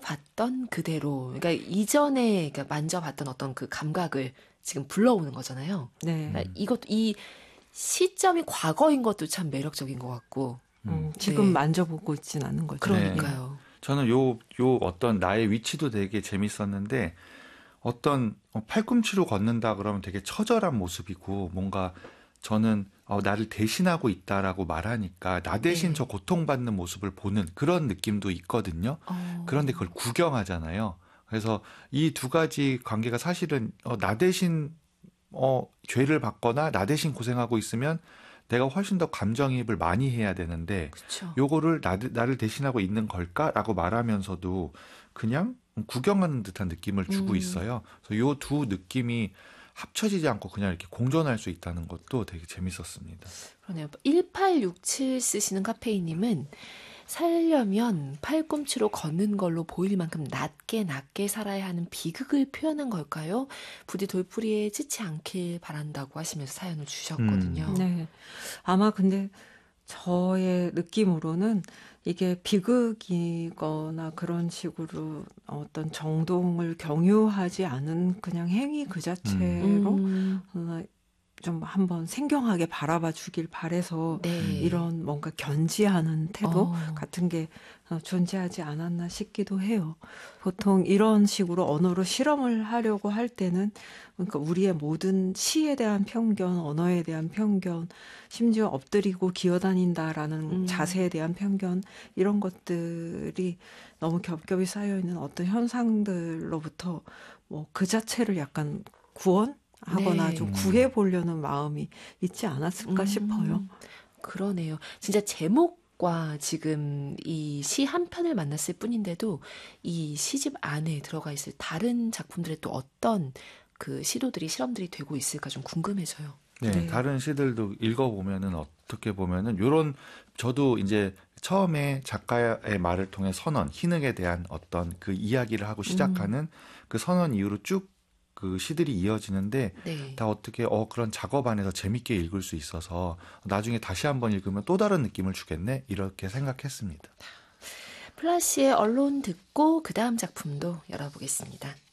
만져봤던 그대로, 그러니까 이전에 그러니까 만져봤던 어떤 그 감각을 지금 불러오는 거잖아요. 네. 그러니까 이 시점이 과거인 것도 참 매력적인 것 같고. 지금 네. 만져보고 있진 않은 거죠. 그러니까요. 저는 요 어떤 나의 위치도 되게 재밌었는데 어떤 팔꿈치로 걷는다 그러면 되게 처절한 모습이고 뭔가 저는 나를 대신하고 있다라고 말하니까 나 대신 네. 저 고통받는 모습을 보는 그런 느낌도 있거든요. 그런데 그걸 구경하잖아요. 그래서 이 두 가지 관계가 사실은 나 대신 죄를 받거나 나 대신 고생하고 있으면 내가 훨씬 더 감정이입을 많이 해야 되는데 그쵸. 요거를 나를 대신하고 있는 걸까라고 말하면서도 그냥 구경하는 듯한 느낌을 주고 있어요. 그래서 요 두 느낌이 합쳐지지 않고 그냥 이렇게 공존할 수 있다는 것도 되게 재밌었습니다. 그러네요. 1867 쓰시는 카페인님은 살려면 팔꿈치로 걷는 걸로 보일 만큼 낮게 살아야 하는 비극을 표현한 걸까요? 부디 돌풀이에 찌지 않길 바란다고 하시면서 사연을 주셨거든요. 네. 아마 근데 저의 느낌으로는 이게 비극이거나 그런 식으로 어떤 정동을 경유하지 않은 그냥 행위 그 자체로 좀 한번 생경하게 바라봐 주길 바래서 네. 이런 뭔가 견지하는 태도 같은 게 존재하지 않았나 싶기도 해요. 보통 이런 식으로 언어로 실험을 하려고 할 때는 그러니까 우리의 모든 시에 대한 편견, 언어에 대한 편견, 심지어 엎드리고 기어다닌다라는 자세에 대한 편견 이런 것들이 너무 겹겹이 쌓여있는 어떤 현상들로부터 뭐 그 자체를 약간 구원하거나 네. 좀 구해보려는 마음이 있지 않았을까 싶어요. 그러네요. 진짜 제목과 지금 이 시 한 편을 만났을 뿐인데도 이 시집 안에 들어가 있을 다른 작품들의 또 어떤 그 시도들이 실험들이 되고 있을까 좀 궁금해져요. 네, 다른 시들도 읽어보면은 어떻게 보면은 요런 저도 이제 처음에 작가의 말을 통해 선언, 희능에 대한 어떤 그 이야기를 하고 시작하는 그 선언 이후로 쭉 그 시들이 이어지는데 네. 다 어떻게 그런 작업 안에서 재밌게 읽을 수 있어서 나중에 다시 한번 읽으면 또 다른 느낌을 주겠네 이렇게 생각했습니다. 플라시의 언론 듣고 그 다음 작품도 열어보겠습니다.